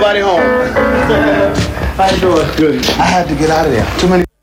nobody home. How you doing? Good. I had to get out of there. Too many